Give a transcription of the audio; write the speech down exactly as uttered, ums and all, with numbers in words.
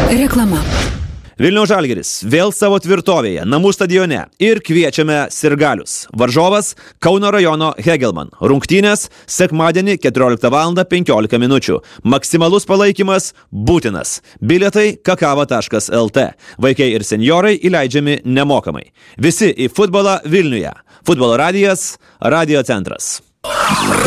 Reklama. Vilniaus Žalgiris vėl savo tvirtovėje, namų stadione ir kviečiame sirgalius. Varžovas Kauno rajono Hegelman. Rungtynės sekmadienį keturioliktą valandą penkiolika minučių. Maksimalus palaikymas būtinas. Bilietai kakava taškas lt. Vaikai ir senjorai įleidžiami nemokamai. Visi į futbolą Vilniuje. Futbolo radijas, Radio centras.